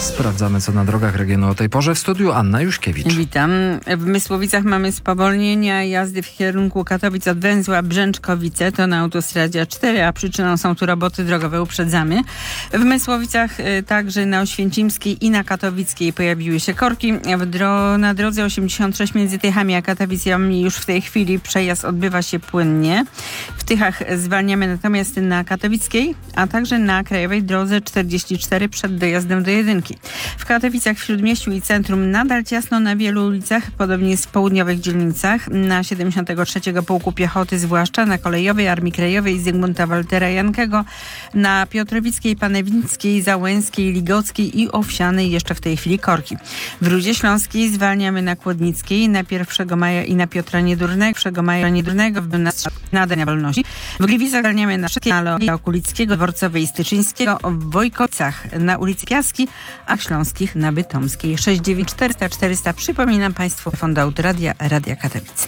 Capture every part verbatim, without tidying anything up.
Sprawdzamy, co na drogach regionu o tej porze. W studiu Anna Juśkiewicz. Witam. W Mysłowicach mamy spowolnienia jazdy w kierunku Katowic od węzła Brzęczkowice. To na autostradzie A cztery, a przyczyną są tu roboty drogowe, uprzedzamy. W Mysłowicach także na Oświęcimskiej i na Katowickiej pojawiły się korki. W dro- na drodze osiemdziesiąt sześć między Tychami a Katowicami już w tej chwili przejazd odbywa się płynnie. W Tychach zwalniamy natomiast na Katowickiej, a także na krajowej drodze czterdzieści cztery przed dojazdem do jedynki. W Katowicach, w Śródmieściu i centrum nadal ciasno na wielu ulicach, podobnie jest w południowych dzielnicach. Na siedemdziesiątego trzeciego Pułku Piechoty, zwłaszcza na Kolejowej, Armii Krajowej, Zygmunta Waltera Jankego, na Piotrowickiej, Panewnickiej, Załęskiej, Ligockiej i Owsianej jeszcze w tej chwili korki. W Rudzie Śląskiej zwalniamy na Kłodnickiej, na pierwszego maja i na Piotra Niedurnego, pierwszego maja Niedurnego, w nadania wolności. W Gliwicach zwalniamy na Szybkie, na Aleja Okulickiego, Dworcowej i Styczyńskiego, w Wojkowicach na ulicy Piaski, a w Śląskich na Bytomskiej. sześć dziewięć czterysta czterysta. Przypominam Państwu, telefon do Autoradia, Radia Katowice.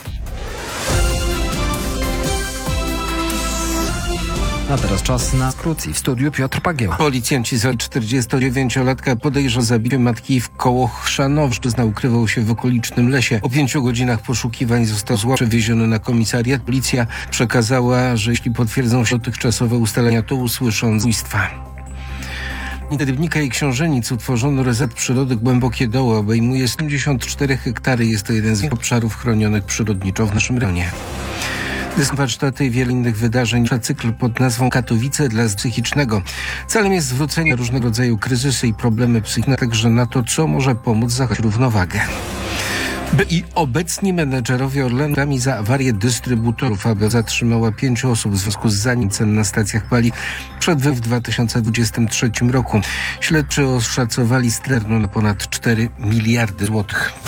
A teraz czas na skrót i w studiu Piotr Pagieła. Policjanci za czterdziestodziewięciolatka podejrzą zabicie matki w Kołochrzanowie. Mężczyzna ukrywał się w okolicznym lesie. Po pięciu godzinach poszukiwań został zwłoki przewieziony na komisariat. Policja przekazała, że jeśli potwierdzą się dotychczasowe ustalenia, to usłyszą zabójstwa. Rybnika i Książenic utworzono rezerwat przyrody Głębokie Doły. Obejmuje siedemdziesiąt cztery hektary. Jest to jeden z obszarów chronionych przyrodniczo w naszym rejonie. Warsztaty i wiele innych wydarzeń. Cykl pod nazwą Katowice dla psychicznego. Celem jest zwrócenie różnego rodzaju kryzysy i problemy psychiczne, także na to, co może pomóc zachować równowagę. I obecni menedżerowie Orlenu za awarię dystrybutorów, aby zatrzymała pięciu osób w związku z zanim cen na stacjach paliw przed w dwa tysiące dwudziestym trzecim roku. Śledczy oszacowali stratę na ponad cztery miliardy złotych.